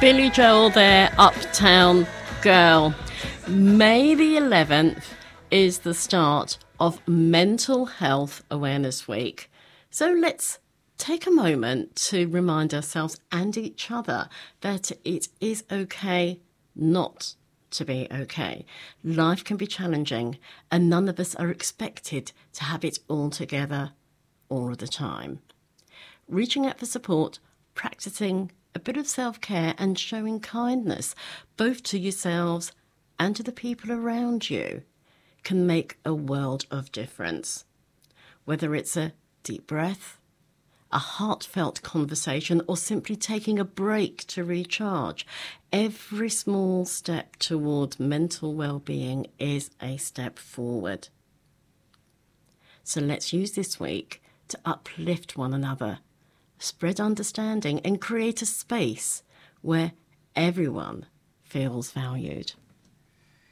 Billy Joel there, Uptown Girl. May the 11th is the start of Mental Health Awareness Week. So let's take a moment to remind ourselves and each other that it is okay not to be okay. Life can be challenging and none of us are expected to have it all together all of the time. Reaching out for support, practicing a bit of self-care and showing kindness both to yourselves and to the people around you can make a world of difference. Whether it's a deep breath, a heartfelt conversation, or simply taking a break to recharge, every small step toward mental well-being is a step forward. So let's use this week to uplift one another, spread understanding, and create a space where everyone feels valued.